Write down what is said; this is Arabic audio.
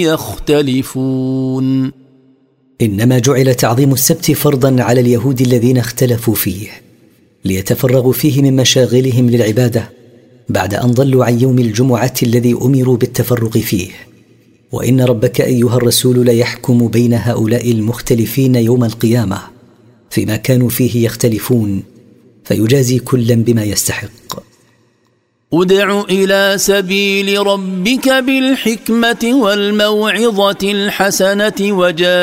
يختلفون. إنما جعل تعظيم السبت فرضا على اليهود الذين اختلفوا فيه ليتفرغوا فيه من مشاغلهم للعبادة بعد أن ضلوا عن يوم الجمعة الذي أمروا بالتفرغ فيه. وإن ربك أيها الرسول ليحكم بين هؤلاء المختلفين يوم القيامة فيما كانوا فيه يختلفون فيجازي كلا بما يستحق. ادع إلى سبيل ربك بالحكمة والموعظة الحسنة